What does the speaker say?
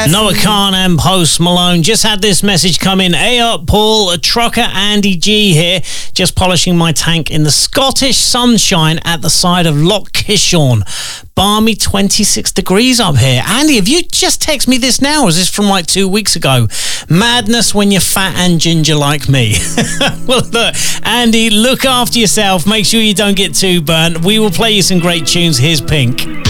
Noah Khan and Post Malone. Just had this message come in. Hey up, Paul. Trucker Andy G here. Just polishing my tank in the Scottish sunshine at the side of Loch Kishorn. Balmy 26 degrees up here. Andy, have you just texted me this now, or is this from like 2 weeks ago? Madness when you're fat and ginger like me. Well, look, Andy, look after yourself. Make sure you don't get too burnt. We will play you some great tunes. Here's Pink.